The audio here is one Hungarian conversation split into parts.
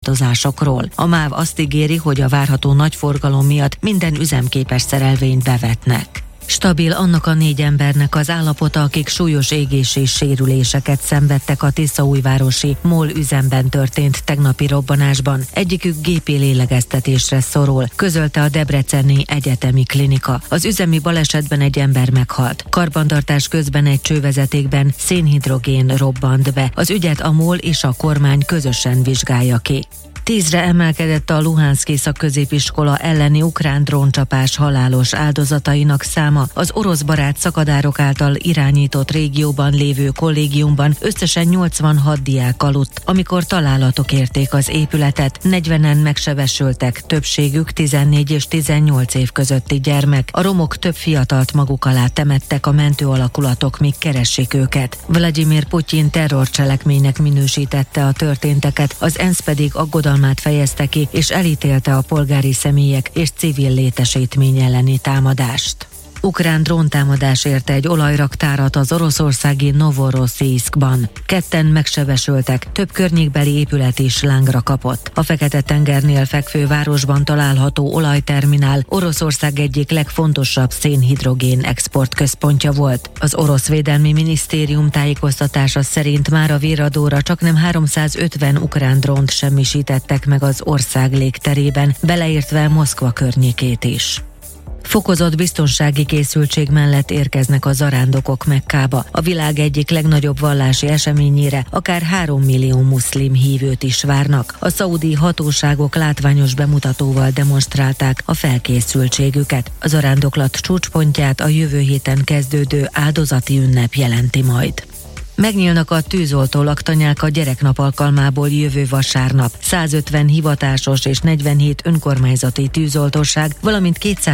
korlátozásokról. A MÁV azt ígéri, hogy a várható nagy forgalom miatt minden üzemképes szerelvényt bevetnek. Stabil annak a 4 embernek az állapota, akik súlyos égés és sérüléseket szenvedtek a tiszaújvárosi MOL üzemben történt tegnapi robbanásban. Egyikük gépi lélegeztetésre szorul, közölte a Debreceni Egyetemi Klinika. Az üzemi balesetben egy ember meghalt. Karbantartás közben egy csővezetékben szénhidrogén robbant be. Az ügyet a MOL és a kormány közösen vizsgálja ki. 10-re emelkedett a Luhanszki szakközépiskola elleni ukrán dróncsapás halálos áldozatainak száma. Az orosz barát szakadárok által irányított régióban lévő kollégiumban összesen 86 diák aludt, amikor találatok érték az épületet. 40-en megsebesültek, többségük 14 és 18 év közötti gyermek. A romok több fiatalt maguk alá temettek, a mentő alakulatok még keresik őket. Vladimir Putyin terrorcselekménynek minősítette a történteket, az ENSZ pedig aggodalmát fejezte ki, és elítélte a polgári személyek és civil létesítmény elleni támadást. Ukrán dróntámadás érte egy olajraktárat az oroszországi Novorossziszkban. 2 megsebesültek, több környékbeli épület is lángra kapott. A Fekete-tengernél fekvő városban található olajterminál Oroszország egyik legfontosabb szénhidrogén exportközpontja volt. Az orosz védelmi minisztérium tájékoztatása szerint már a virradóra csaknem 350 ukrán drónt semmisítettek meg az ország légterében, beleértve Moszkva környékét is. Fokozott biztonsági készültség mellett érkeznek a zarándokok Mekkába. A világ egyik legnagyobb vallási eseményére akár 3 millió muszlim hívőt is várnak. A szaudi hatóságok látványos bemutatóval demonstrálták a felkészültségüket. A zarándoklat csúcspontját a jövő héten kezdődő áldozati ünnep jelenti majd. Megnyílnak a tűzoltó laktanyák a gyereknap alkalmából jövő vasárnap. 150 hivatásos és 47 önkormányzati tűzoltóság, valamint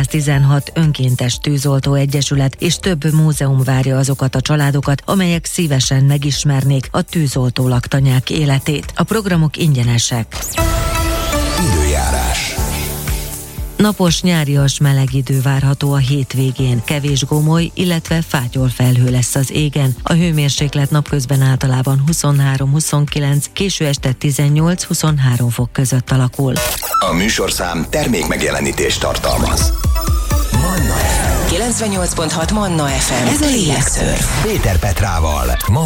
216 önkéntes tűzoltó egyesület és több múzeum várja azokat a családokat, amelyek szívesen megismernék a tűzoltó laktanyák életét. A programok ingyenesek. Időjárás. Napos, nyárias meleg idő várható a hétvégén. Kevés gomoly, illetve fátyolfelhő lesz az égen. A hőmérséklet napközben általában 23-29, késő este 18-23 fok között alakul. A műsorszám termék megjelenítést tartalmaz. Manna FM. 98.6 Manna FM. Ez a lélekszörf. Péter Petrával.